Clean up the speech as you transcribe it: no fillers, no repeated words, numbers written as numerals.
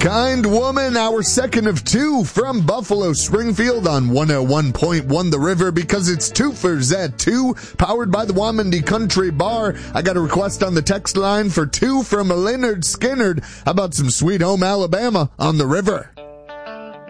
Kind Woman, our second of two from Buffalo Springfield on 101.1 The River, because it's twofers at 2, powered by the Wamandi Country Bar. I got a request on the text line for 2 from Leonard Skinnard about some Sweet Home Alabama on The River.